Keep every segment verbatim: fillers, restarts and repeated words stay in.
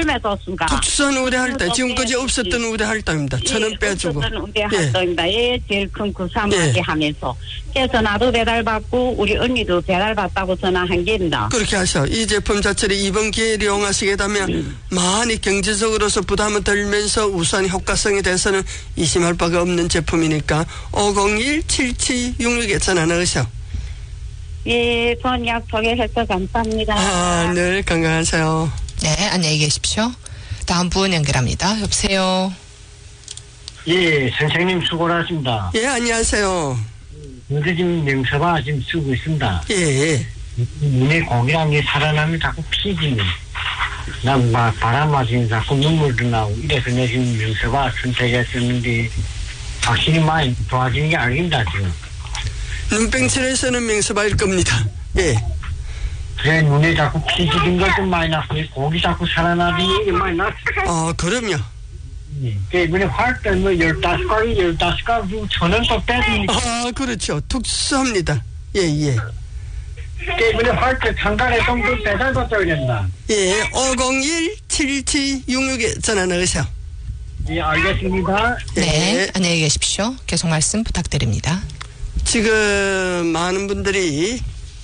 처음에 줬습니까? 국산 우대 할당 지금까지 없었던 우대 할당입니다. 천 원 빼주고. 없었던 우대 할당입니다. 예, 제일 큰 구삼하게 예. 하면서. 그래서 나도 배달받고 우리 언니도 배달받다고 전화한 게입니다. 그렇게 하셔. 이 제품 자체를 이번 기회에 이용하시게 되면 음. 많이 경제적으로서 부담을 덜면서 우수한 효과성에 대해서는 의심할 바가 없는 제품이니까 오공일 칠칠육육에 전화 넣으셔. 예, 전약 소개해서 감사합니다. 아, 늘 건강하세요. 네, 안녕히 계십시오. 다음 분 연결합니다. 여보세요. 예, 선생님 수고하십니다. 예, 안녕하세요. 요새 지금 명서방 지금 쓰고 있습니다. 예, 예. 눈에 고기랑 게 살아나면 자꾸 피지네. 난 막 바람 맞으면 자꾸 눈물도 나고 이래서 내 지금 명서방 선택했었는데 확실히 많이 좋아지는 게 아닙니다, 지금. 눈병치료에서는 명서바일 겁니다. 예. 그래, 눈에 자꾸 피지는 것 좀 많이 났어요. 고기 자꾸 살아나더니 이게 많이 났어요. 어, 그럼요. 예. 이번에 활때 뭐 열다섯 가지, 열다섯 가지 천원 또 빼주니까. 아, 그렇죠. 특수합니다. 예, 예. 이번에 활때 상간에 정도 배달도 떠야 된다. 예, 오공일 칠칠육육에 전화 넣으세요. 예, 알겠습니다. 네, 예. 안녕히 계십시오. 계속 말씀 부탁드립니다. 지금 많은 분들이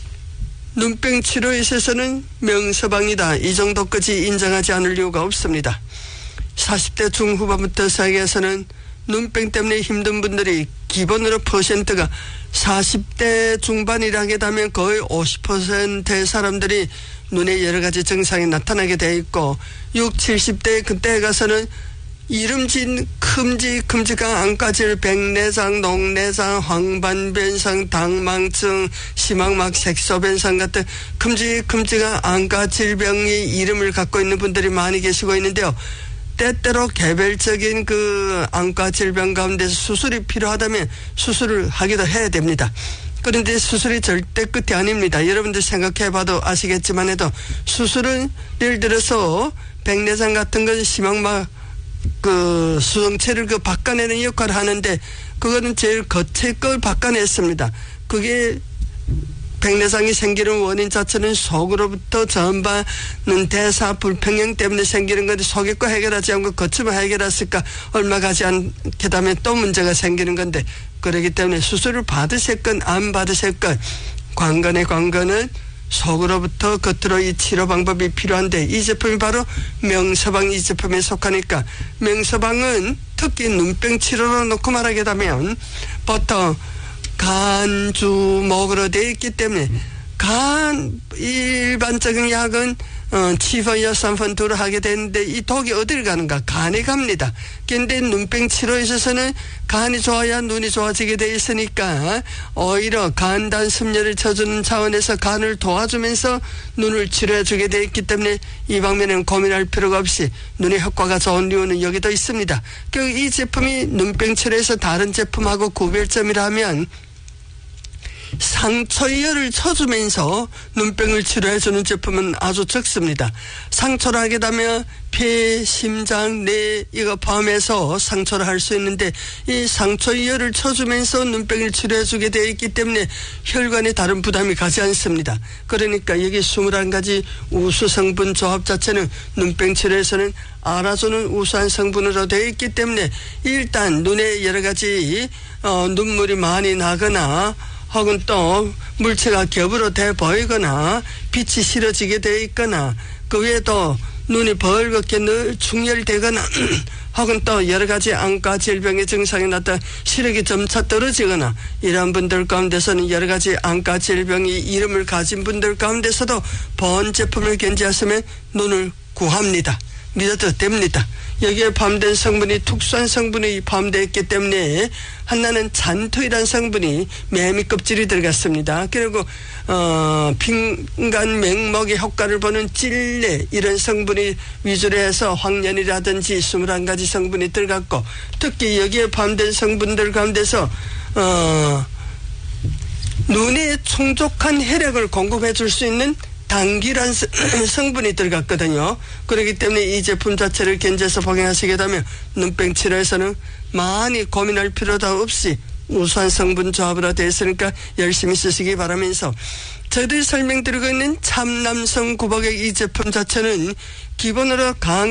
눈병 치료에 있어서는 명서방이다. 이 정도까지 인정하지 않을 이유가 없습니다. 사십 대 중후반부터 사이에서는 눈병 때문에 힘든 분들이 기본으로 퍼센트가 사십 대 중반이라 하게 되면 거의 오십 퍼센트의 사람들이 눈에 여러 가지 증상이 나타나게 돼 있고 육십, 칠십 대 그때에 가서는 이름진 큼직큼직한 안과질, 백내장, 녹내장, 황반변상, 당망증, 심막막 색소변상 같은 큼직큼직한 안과 질병이 이름을 갖고 있는 분들이 많이 계시고 있는데요. 때때로 개별적인 그 안과 질병 가운데서 수술이 필요하다면 수술을 하기도 해야 됩니다. 그런데 수술이 절대 끝이 아닙니다. 여러분들 생각해봐도 아시겠지만 해도 수술은 예를 들어서 백내장 같은 건 심막막 그 수정체를 그 바꿔내는 역할을 하는데 그거는 제일 겉에 걸 바꿔냈습니다. 그게 백내장이 생기는 원인 자체는 속으로부터 전반은 대사 불평형 때문에 생기는 건데 속의 거 해결하지 않고 겉으로만 해결했을까 얼마 가지 않게 되면 또 문제가 생기는 건데 그렇기 때문에 수술을 받으실 건 안 받으실 건 관건의 관건은 속으로부터 겉으로 이 치료 방법이 필요한데 이 제품이 바로 명서방 이 제품에 속하니까 명서방은 특히 눈병 치료로 놓고 말하게 되면 보통 간주 목으로 되어 있기 때문에 간 일반적인 약은 어, 치번 여삼번 두루 하게 되는데 이 독이 어디를 가는가? 간에 갑니다. 그런데 눈병 치료에 있어서는 간이 좋아야 눈이 좋아지게 돼 있으니까 오히려 간단 습열을 쳐주는 차원에서 간을 도와주면서 눈을 치료해 주게 돼 있기 때문에 이 방면에는 고민할 필요가 없이 눈의 효과가 좋은 이유는 여기도 있습니다. 결국 이 제품이 눈병 치료에서 다른 제품하고 구별점이라면 상처열을 쳐주면서 눈병을 치료해주는 제품은 아주 적습니다. 상처를 하게 되면 폐, 심장, 뇌 이거 포함해서 상처를 할 수 있는데 이 상처열을 쳐주면서 눈병을 치료해주게 되어 있기 때문에 혈관에 다른 부담이 가지 않습니다. 그러니까 여기 이십일 가지 우수 성분 조합 자체는 눈병 치료에서는 알아주는 우수한 성분으로 되어 있기 때문에 일단 눈에 여러 가지 어, 눈물이 많이 나거나 혹은 또 물체가 겹으로 돼 보이거나 빛이 싫어지게 되어 있거나 그 외에도 눈이 벌겋게 늘 충혈되거나 혹은 또 여러 가지 안과 질병의 증상이 나타나 시력이 점차 떨어지거나 이러한 분들 가운데서는 여러 가지 안과 질병이 이름을 가진 분들 가운데서도 본 제품을 견지하시면 눈을 구합니다. 믿어도 됩니다. 여기에 포함된 성분이 특수한 성분이 포함되어 있기 때문에 하나는 잔토이라는 성분이 매미 껍질이 들어갔습니다. 그리고 어, 빈간 맹목의 효과를 보는 찔레 이런 성분이 위주로 해서 황련이라든지 이십일 가지 성분이 들어갔고 특히 여기에 포함된 성분들 가운데서 어, 눈에充足한 혈액을 공급해 줄 수 있는 당귀란 성분이 들어갔거든요. 그렇기 때문에 이 제품 자체를 견제해서 복용하시게 되면 눈병 치료에서는 많이 고민할 필요도 없이 우수한 성분 조합으로 되어 있으니까 열심히 쓰시기 바라면서 저희들이 설명드리고 있는 참남성 구복액 이 제품 자체는 기본으로 강